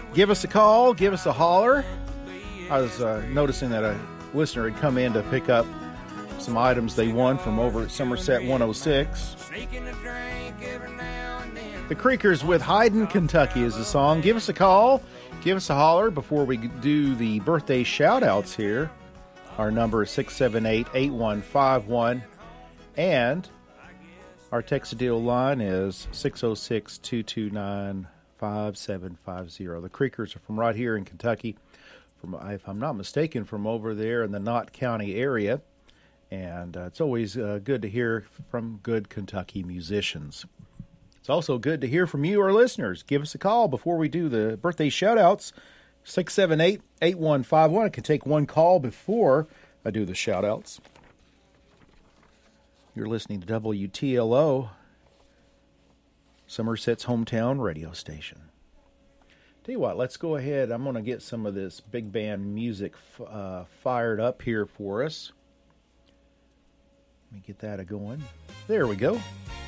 Give us a call. Give us a holler. I was noticing that a listener had come in to pick up some items they won from over at Somerset 106. The Creekers with Hyden, Kentucky is the song. Give us a call. Give us a holler before we do the birthday shout-outs here. Our number is 678-8151. And our text-to-deal line is 606-229-5750. The Creekers are from right here in Kentucky. From, if I'm not mistaken, from over there in the Knott County area. And it's always good to hear from good Kentucky musicians. It's also good to hear from you, our listeners. Give us a call before we do the birthday shout-outs. 678-8151. I can take one call before I do the shout-outs. You're listening to WTLO, Somerset's hometown radio station. Tell you what, let's go ahead. I'm going to get some of this big band music fired up here for us. Let me get that going. There we go.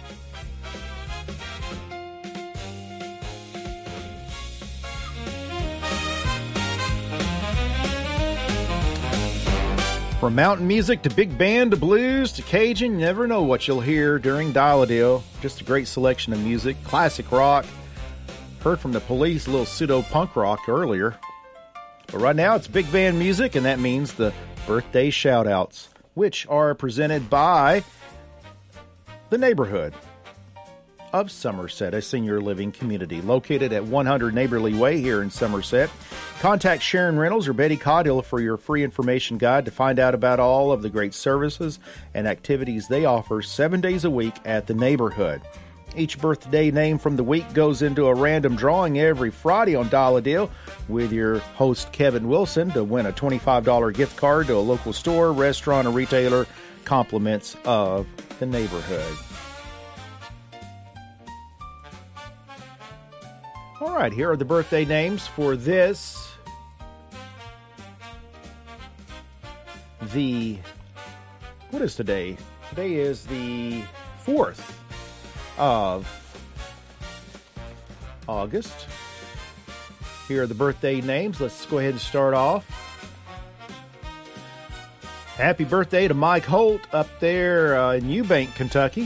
From mountain music to big band to blues to Cajun, you never know what you'll hear during Dial-A-Deal. Just a great selection of music, classic rock. Heard from the Police, a little pseudo-punk rock earlier. But right now it's big band music, and that means the birthday shout-outs, which are presented by the neighborhood of Somerset, a senior living community located at 100 Neighborly Way here in Somerset. Contact Sharon Reynolds or Betty Caudill for your free information guide to find out about all of the great services and activities they offer 7 days a week at the neighborhood. Each birthday name from the week goes into a random drawing every Friday on Dial-A-Deal with your host Kevin Wilson to win a $25 gift card to a local store, restaurant, or retailer, compliments of the neighborhood. All right, here are the birthday names for this. What is today? Today is the 4th of August. Here are the birthday names. Let's go ahead and start off. Happy birthday to Mike Holt up there in Eubank, Kentucky.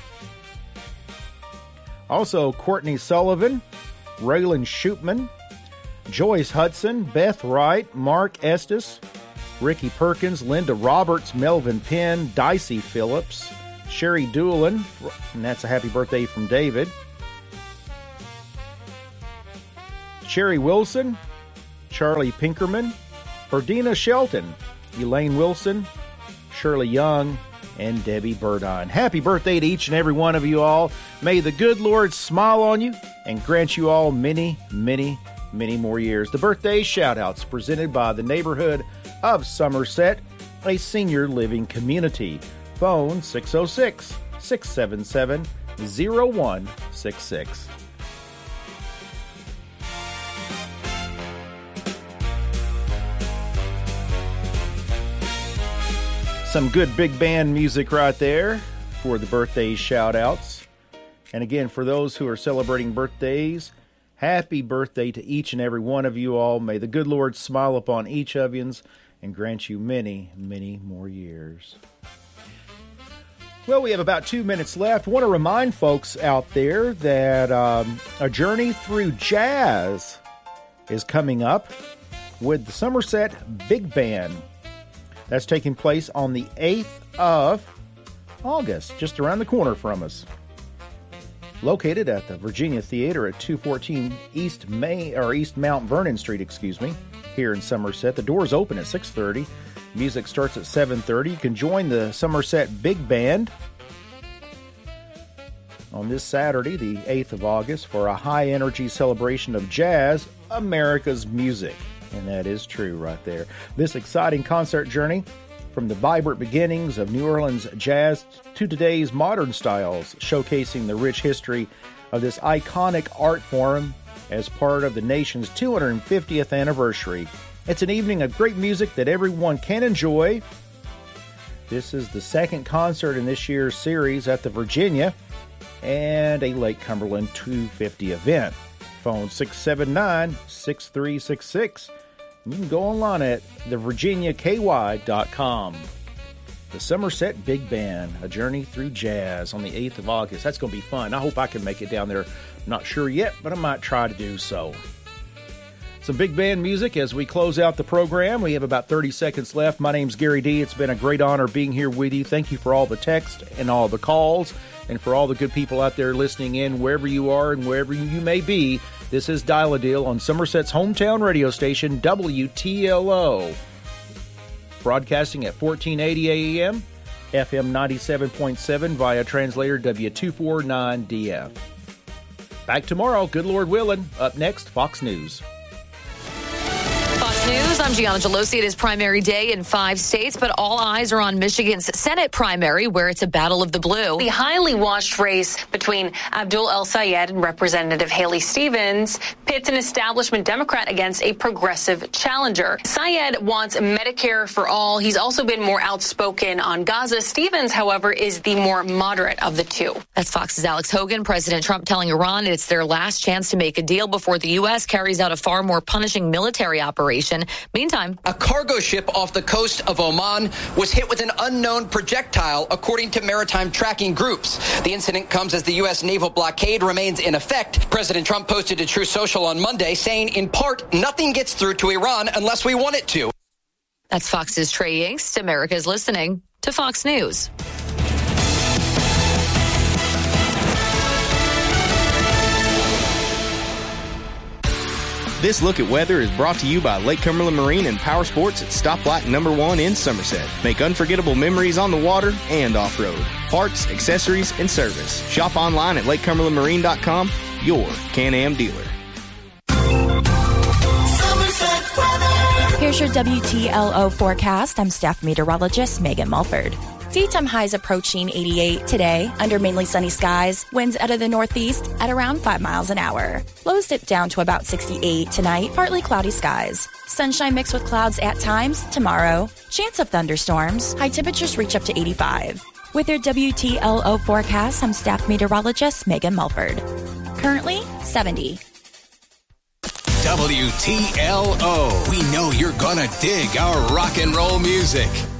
Also, Courtney Sullivan, Raylan Shoopman, Joyce Hudson, Beth Wright, Mark Estes, Ricky Perkins, Linda Roberts, Melvin Penn, Dicey Phillips, Sherry Doolin, and that's a happy birthday from David. Sherry Wilson, Charlie Pinkerman, Ferdina Shelton, Elaine Wilson, Shirley Young, and Debbie Burdine. Happy birthday to each and every one of you all. May the good Lord smile on you and grant you all many, many, many more years. The birthday shout-outs presented by the neighborhood of Somerset, a senior living community. Phone 606-677-0166. Some good big band music right there for the birthday shout-outs. And again, for those who are celebrating birthdays, happy birthday to each and every one of you all. May the good Lord smile upon each of you and grant you many, many more years. Well, we have about 2 minutes left. I want to remind folks out there that a journey through jazz is coming up with the Somerset Big Band. That's taking place on the 8th of August, just around the corner from us. Located at the Virginia Theater at 214 East Mount Vernon Street, here in Somerset. The doors open at 6:30. Music starts at 7:30. You can join the Somerset Big Band on this Saturday, the 8th of August, for a high-energy celebration of jazz, America's music. And that is true right there. This exciting concert journey from the vibrant beginnings of New Orleans jazz to today's modern styles, showcasing the rich history of this iconic art form as part of the nation's 250th anniversary. It's an evening of great music that everyone can enjoy. This is the second concert in this year's series at the Virginia and a Lake Cumberland 250 event. phone 679-6366. You can go online at thevirginiaky.com. The Somerset Big Band, a journey through jazz on the 8th of August. That's going to be fun. I hope I can make it down there. I'm not sure yet, but I might try to do so. Some big band music as we close out the program. We have about 30 seconds left. My name's Gary D. It's been a great honor being here with you. Thank you for all the text and all the calls, and for all the good people out there listening in wherever you are and wherever you may be. This is Dial-A-Deal on Somerset's hometown radio station, WTLO. Broadcasting at 1480 AM, FM 97.7 via translator W249DF. Back tomorrow, good Lord willing. Up next, Fox News. Fox News, I'm Gianna Gelosi. It is primary day in 5 states, but all eyes are on Michigan's Senate primary, where it's a battle of the blue. The highly watched race between Abdul El-Sayed and Representative Haley Stevens pits an establishment Democrat against a progressive challenger. Sayed wants Medicare for all. He's also been more outspoken on Gaza. Stevens, however, is the more moderate of the two. That's Fox's Alex Hogan. President Trump telling Iran it's their last chance to make a deal before the U.S. carries out a far more punishing military operation. Meantime, a cargo ship off the coast of Oman was hit with an unknown projectile, according to maritime tracking groups. The incident comes as the U.S. naval blockade remains in effect. President Trump posted to Truth Social on Monday, saying, in part, nothing gets through to Iran unless we want it to. That's Fox's Trey Yingst. America's listening to Fox News. This look at weather is brought to you by Lake Cumberland Marine and Power Sports at Stoplight number 1 in Somerset. Make unforgettable memories on the water and off-road. Parts, accessories, and service. Shop online at lakecumberlandmarine.com, your Can-Am dealer. Here's your WTLO forecast. I'm staff meteorologist Megan Mulford. Daytime highs approaching 88 today under mainly sunny skies. Winds out of the northeast at around 5 miles an hour. Lows dip down to about 68 tonight. Partly cloudy skies. Sunshine mixed with clouds at times tomorrow. Chance of thunderstorms. High temperatures reach up to 85. With your WTLO forecast, I'm staff meteorologist Megan Mulford. Currently 70. WTLO. We know you're gonna dig our rock and roll music.